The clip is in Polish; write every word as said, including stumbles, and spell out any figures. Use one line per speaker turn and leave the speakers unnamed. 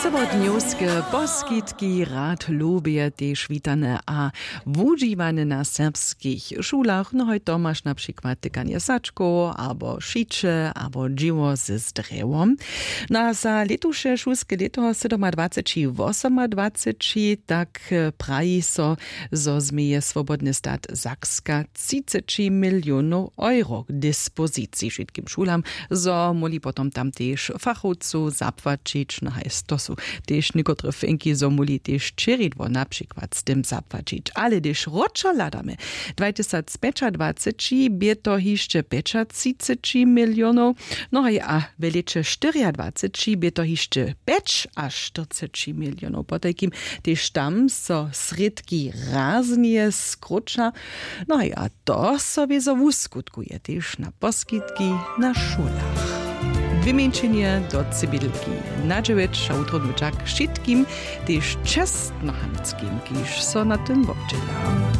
Sobotniowskie poskitki rad lubię też witane a wudziwane na serbskich szulach. No hoj to masz na przykład tykanie saczko, albo szycze, albo dziwo z drewom. No a za letusze szulskie leto siedemdziesiąt tak praji so, zo zmieje swobodny stat Sakska trzydzieści milionów euro k dyspozycji wszystkim szulam, zo moli potom tam też fachowców zapłacić, no hej, to są też niektóre fenki, zo moli też czerydło na przykład z tym zapłacić. Ale też roczo ladamy. dwa tysiące dwadzieścia bie to jeszcze trzydzieści milionów, no hej, a w lecie dwadzieścia bie to jeszcze pięć a czterdzieści milionów. Po takim też tam so sredki raznie skrócza, no hej, a to sobie zo uskutkuje też na poskitki na szulach. Wymienienie do cybidlki na dziewięć, a utrudniczak wszystkim, też czestnohamskim, kiż so na tym obdziela.